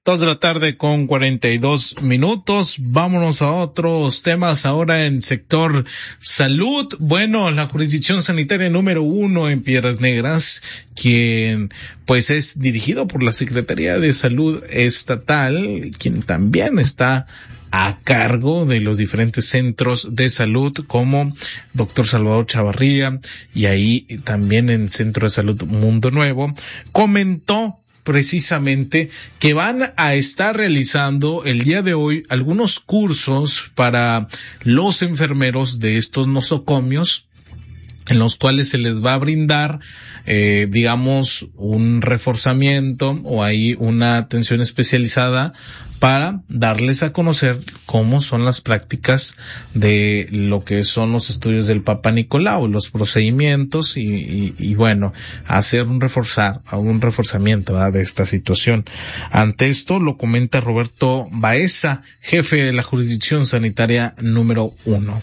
2:42 p.m. Vámonos a otros temas ahora en sector salud. Bueno, la jurisdicción sanitaria número 1 en Piedras Negras, quien pues es dirigido por la Secretaría de Salud Estatal, quien también está a cargo de los diferentes centros de salud como Dr. Salvador Chavarría, y ahí también en Centro de Salud Mundo Nuevo, comentó precisamente que van a estar realizando el día de hoy algunos cursos para los enfermeros de estos nosocomios, en los cuales se les va a brindar, digamos, un reforzamiento o ahí una atención especializada para darles a conocer cómo son las prácticas de lo que son los estudios del Papa Nicolau, los procedimientos y bueno, hacer un reforzamiento, ¿verdad?, de esta situación. Ante esto lo comenta Roberto Baeza, jefe de la jurisdicción sanitaria número 1.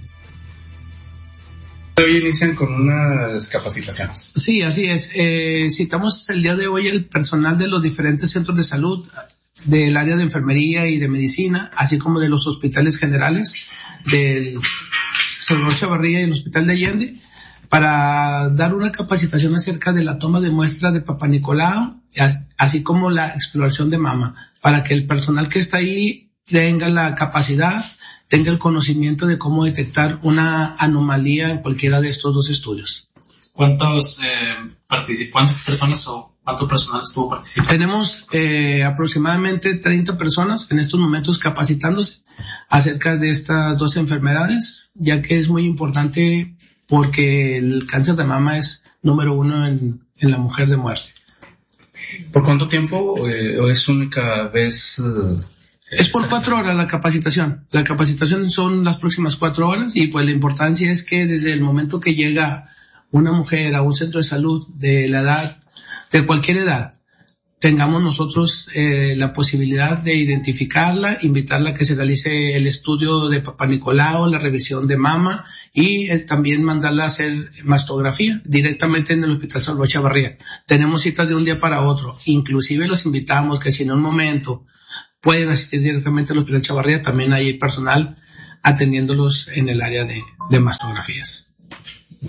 Hoy inician con unas capacitaciones. Sí, así es. Citamos el día de hoy el personal de los diferentes centros de salud, del área de enfermería y de medicina, así como de los hospitales generales, del Salvador Chavarría y el Hospital de Allende, para dar una capacitación acerca de la toma de muestra de Papa Nicolau, así como la exploración de mama, para que el personal que está ahí tenga la capacidad, tenga el conocimiento de cómo detectar una anomalía en cualquiera de estos dos estudios. ¿Cuántas personas o cuánto personal estuvo participando? Tenemos aproximadamente 30 personas en estos momentos capacitándose acerca de estas dos enfermedades, ya que es muy importante porque el cáncer de mama es número 1 en la mujer de muerte. ¿Por cuánto tiempo o es única vez? Es por 4 horas la capacitación. La capacitación son las próximas 4 horas y pues la importancia es que desde el momento que llega una mujer a un centro de salud de la edad, de cualquier edad, tengamos nosotros la posibilidad de identificarla, invitarla a que se realice el estudio de Papa Nicolau, la revisión de mama y también mandarla a hacer mastografía directamente en el Hospital Salvador Chavarría. Tenemos citas de un día para otro. Inclusive los invitamos que si en un momento pueden asistir directamente al Hospital Chavarría, también hay personal atendiéndolos en el área de mastografías.